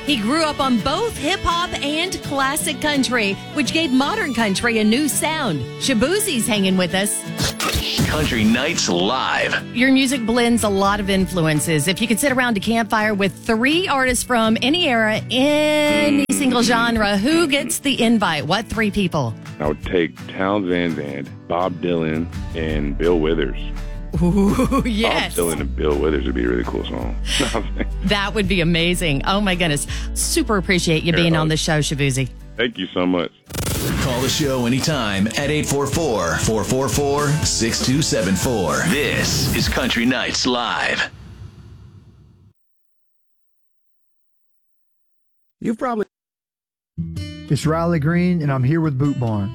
He grew up on both hip-hop and classic country, which gave modern country a new sound. Shaboozey's hanging with us. Country Nights Live. Your music blends a lot of influences. If you could sit around a campfire with 3 artists from any era, any single genre, who gets the invite? What 3 people? I would take Townes Van Zandt, Bob Dylan, and Bill Withers. Ooh, yes. Bob Dylan and Bill Withers would be a really cool song. That would be amazing. Oh, my goodness. Super appreciate you being on the show, Shaboozey. Thank you so much. Call the show anytime at 844-444-6274. This is Country Nights Live. It's Riley Green, and I'm here with Boot Barn.